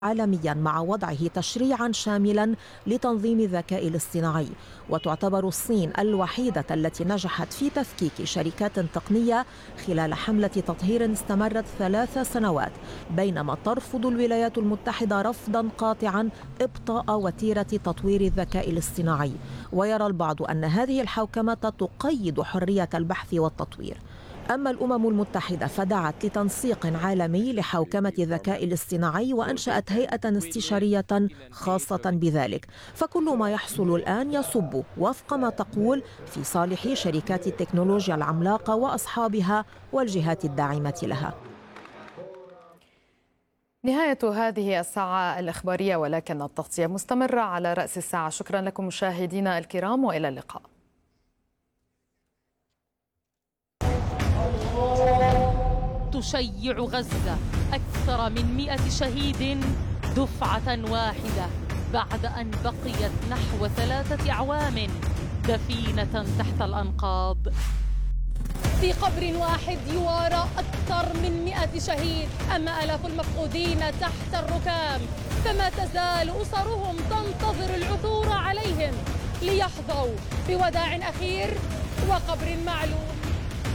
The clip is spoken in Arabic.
عالميا مع وضعه تشريعا شاملا لتنظيم الذكاء الاصطناعي. وتعتبر الصين الوحيدة التي نجحت في تفكيك شركات تقنية خلال حملة تطهير استمرت 3 سنوات، بينما ترفض الولايات المتحدة رفضا قاطعا إبطاء وتيرة تطوير الذكاء الاصطناعي. ويرى البعض أن هذه الحوكمة تقيد حرية البحث والتطوير. أما الأمم المتحدة فدعت لتنسيق عالمي لحوكمة الذكاء الاصطناعي وأنشأت هيئة استشارية خاصة بذلك. فكل ما يحصل الآن يصب وفق ما تقول في صالح شركات التكنولوجيا العملاقة وأصحابها والجهات الداعمة لها. نهاية هذه الساعة الإخبارية، ولكن التغطية مستمرة على رأس الساعة. شكرا لكم مشاهدينا الكرام وإلى اللقاء. تشيع غزة أكثر من 100 شهيد دفعة واحدة بعد أن بقيت نحو 3 أعوام دفينة تحت الأنقاض. في قبر واحد يوارى أكثر من 100 شهيد، أما آلاف المفقودين تحت الركام، فما تزال أسرهم تنتظر العثور عليهم ليحظوا بوداع أخير وقبر معلوم.